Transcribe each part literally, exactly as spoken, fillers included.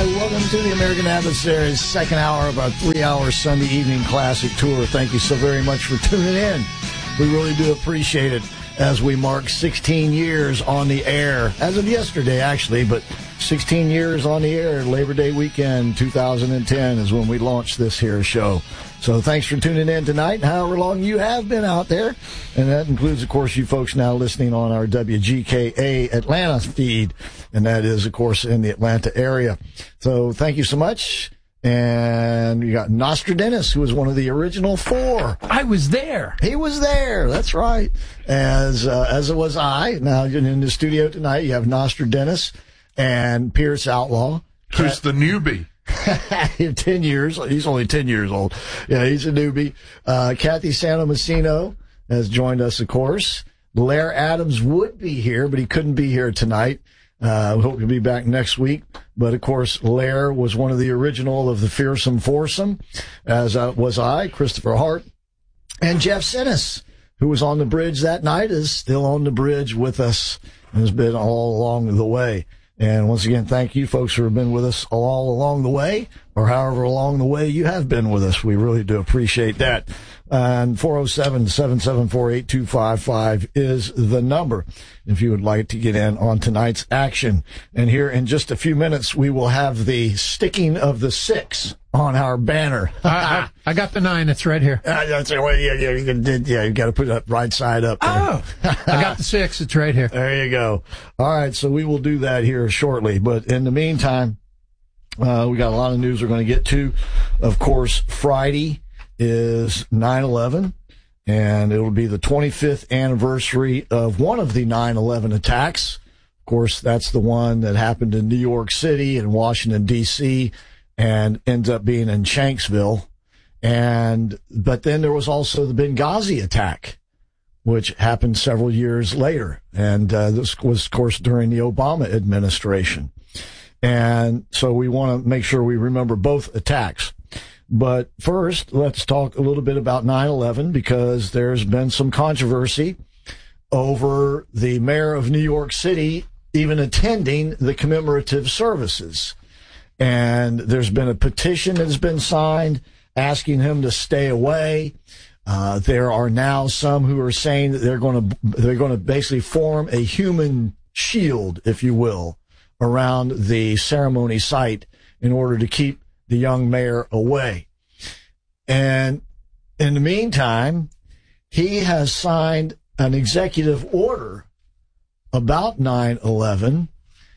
right, welcome to the American Adversaries second hour of our three-hour Sunday evening classic tour. Thank you so very much for tuning in. We really do appreciate it as we mark sixteen years on the air, as of yesterday, actually, but sixteen years on the air. Labor Day weekend two thousand ten is when we launched this here show. So thanks for tuning in tonight, however long you have been out there. And that includes, of course, you folks now listening on our W G K A Atlanta feed. And that is, of course, in the Atlanta area. So thank you so much. And you got Nostradamus, who was one of the original four. I was there. He was there. That's right. As uh, as was I. Now, in the studio tonight, you have Nostradamus and Pierce Outlaw. Who's the newbie? ten years. He's only ten years old. Yeah, he's a newbie. Uh, Kathy Santomassino has joined us, of course. Blair Adams would be here, but he couldn't be here tonight. Uh, we hope he'll be back next week. But, of course, Lair was one of the original of the Fearsome Foursome, as uh, was I, Christopher Hart. And Jeff Sinnis, who was on the bridge that night, is still on the bridge with us and has been all along the way. And once again, thank you folks who have been with us all along the way, or however along the way you have been with us. We really do appreciate that. And four oh seven, seven seven four, eight two five five is the number if you would like to get in on tonight's action. And here in just a few minutes, we will have the sticking of the six on our banner. I, I, I got the nine. It's right here. Uh, that's, well, yeah, yeah, you did, yeah, you got to put it right side up there. Oh, I got the six. It's right here. There you go. All right, so we will do that here shortly. But in the meantime, uh, we got a lot of news we're going to get to. Of course, Friday is nine eleven, and it will be the twenty-fifth anniversary of one of the nine eleven attacks. Of course, that's the one that happened in New York City and Washington, D C, and ends up being in Shanksville. And but then there was also the Benghazi attack, which happened several years later. And uh, this was, of course, during the Obama administration. And so we want to make sure we remember both attacks. But first, let's talk a little bit about nine eleven, because there's been some controversy over the mayor of New York City even attending the commemorative services. And there's been a petition that has been signed asking him to stay away. Uh, there are now some who are saying that they're going to they're going to basically form a human shield, if you will, around the ceremony site in order to keep the young mayor away. And in the meantime, he has signed an executive order about nine eleven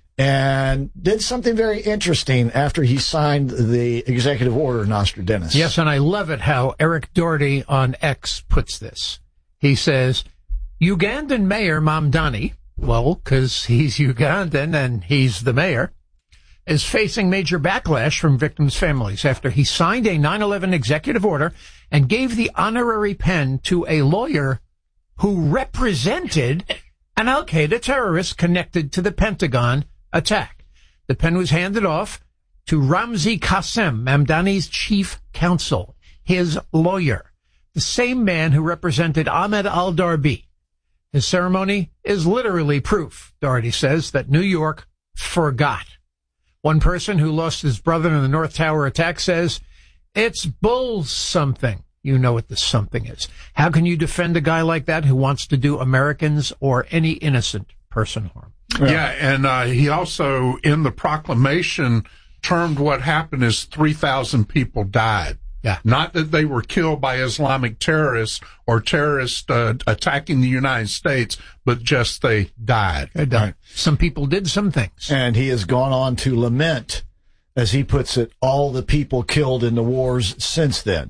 and did something very interesting after he signed the executive order, Nostradamus. Yes, and I love it how Eric Doherty on X puts this. He says, Ugandan Mayor Mamdani, well, because he's Ugandan and he's the mayor, is facing major backlash from victims' families after he signed a nine eleven executive order and gave the honorary pen to a lawyer who represented an al-Qaeda terrorist connected to the Pentagon attack. The pen was handed off to Ramzi Qassem, Mamdani's chief counsel, his lawyer, the same man who represented Ahmed al-Darbi. His ceremony is literally proof, Doherty says, that New York forgot. One person who lost his brother in the North Tower attack says, it's bull something. You know what the something is. How can you defend a guy like that who wants to do Americans or any innocent person harm? Yeah, yeah and uh, he also, in the proclamation, termed what happened as three thousand people died. Yeah. Not that they were killed by Islamic terrorists or terrorists uh, attacking the United States, but just they died. They died. Some people did some things. And he has gone on to lament, as he puts it, all the people killed in the wars since then.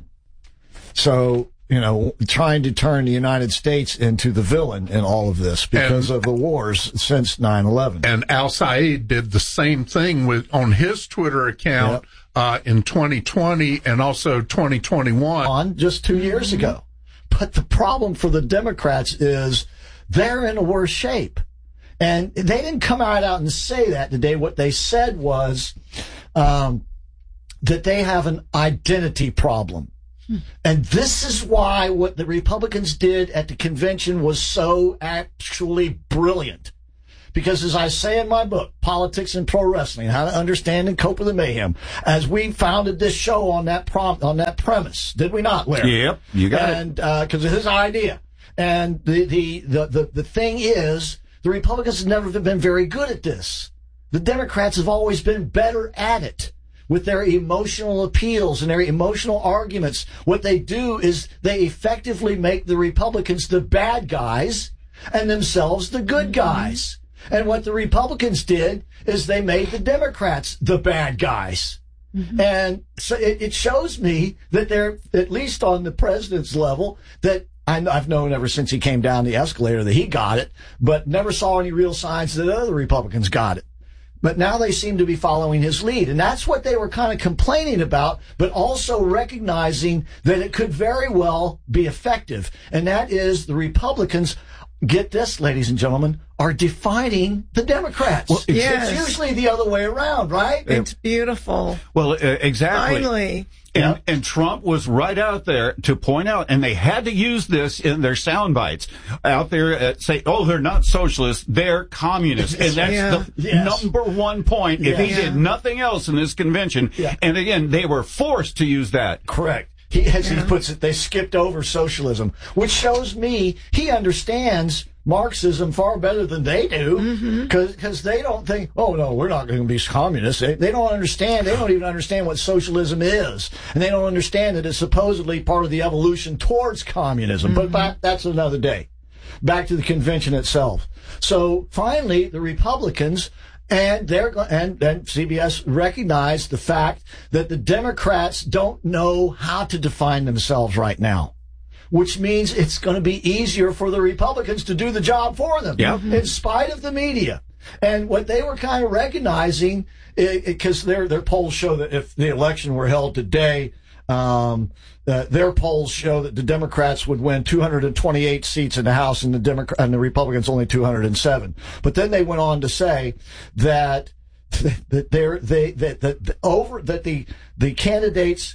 So, you know, trying to turn the United States into the villain in all of this because and, of the wars since nine eleven. And al-Said did the same thing with on his Twitter account. Yep. Uh, in twenty twenty and also twenty twenty-one. On just two years ago. But the problem for the Democrats is they're in a worse shape. And they didn't come out, out and say that today. What they said was um, that they have an identity problem. Hmm. And this is why what the Republicans did at the convention was so actually brilliant. Because as I say in my book, Politics and Pro Wrestling, How to Understand and Cope with the Mayhem, as we founded this show on that prom- on that premise, did we not, Larry? Yep, you got and, it. And because uh, of his idea. And the, the, the, the, the thing is, the Republicans have never been very good at this. The Democrats have always been better at it with their emotional appeals and their emotional arguments. What they do is they effectively make the Republicans the bad guys and themselves the good guys. And what the Republicans did is they made the Democrats the bad guys. Mm-hmm. And so it, it shows me that they're, at least on the president's level, that I've known ever since he came down the escalator that he got it, but never saw any real signs that other Republicans got it. But now they seem to be following his lead. And that's what they were kind of complaining about, but also recognizing that it could very well be effective. And that is the Republicans, get this, ladies and gentlemen, are defining the Democrats. Well, it's, yes. It's usually the other way around, right? It's beautiful. Well, uh, exactly. Finally. And, Yeah. and Trump was right out there to point out, and they had to use this in their sound bites out there, uh, say, oh, they're not socialists, they're communists. And that's Yeah. the Yes. number one point. If he Yeah. did nothing else in this convention, Yeah. and again, they were forced to use that. Correct. He, as Yeah. he puts it, they skipped over socialism, which shows me he understands Marxism far better than they do, because Mm-hmm. they don't think, oh, no, we're not going to be communists. They, they don't understand. They don't even understand what socialism is. And they don't understand that it's supposedly part of the evolution towards communism. Mm-hmm. But back, that's another day. Back to the convention itself. So finally, the Republicans and they're go- and then C B S recognized the fact that the Democrats don't know how to define themselves right now, which means it's going to be easier for the Republicans to do the job for them, Yeah. in spite of the media. And what they were kind of recognizing, because their their polls show that if the election were held today, um, uh, their polls show that the Democrats would win two hundred twenty-eight seats in the House and the Democrat and the Republicans only two hundred seven. But then they went on to say that that they're they that that the, over that the the candidates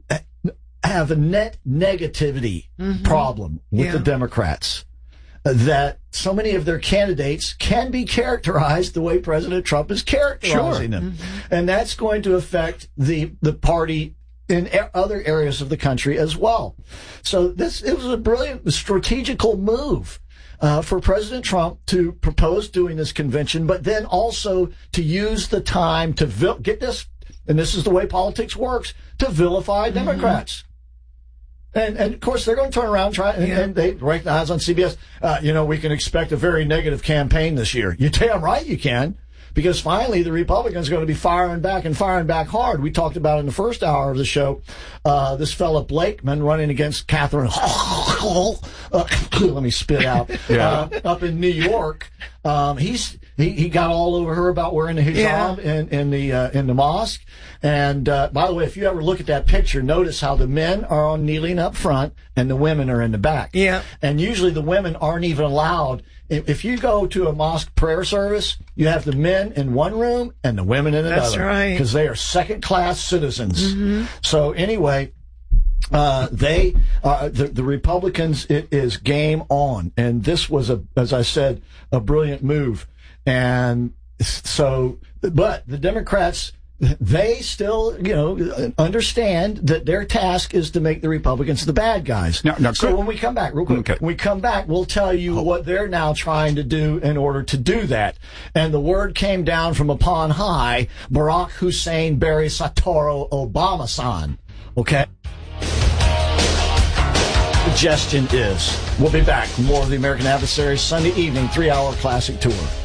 have a net negativity Mm-hmm. problem with Yeah. the Democrats. That so many of their candidates can be characterized the way President Trump is characterizing Sure. them. Mm-hmm. And that's going to affect the the party in a- other areas of the country as well. So this it was a brilliant strategical move uh, for President Trump to propose doing this convention, but then also to use the time to vil- get this, and this is the way politics works, to vilify Mm-hmm. Democrats. And, and of course, they're going to turn around and try, and, Yeah. and they recognize on C B S, uh, you know, we can expect a very negative campaign this year. You damn right you can, because finally the Republicans are going to be firing back and firing back hard. We talked about in the first hour of the show, uh, this fella Blakeman running against Catherine, uh, let me spit out, Yeah. uh, up in New York. Um, he's, he, he got all over her about wearing the hijab Yeah. in, in the, uh, in the mosque. And, uh, by the way, if you ever look at that picture, notice how the men are on kneeling up front and the women are in the back. Yeah. And usually the women aren't even allowed. If, if you go to a mosque prayer service, you have the men in one room and the women in another. That's right. Because they are second class citizens. So anyway, uh, they, uh, the, the Republicans, it is game on. And this was a, as I said, a brilliant move. And so, but the Democrats, they still, you know, understand that their task is to make the Republicans the bad guys. Now- now, so quick- when we come back, real quick, Okay. when we come back, we'll tell you what they're now trying to do in order to do that. And the word came down from upon high, Barack Hussein Barry Satoru Obama-san. Okay? Suggestion is, we'll be back with more of the American Adversaries Sunday evening three-hour classic tour.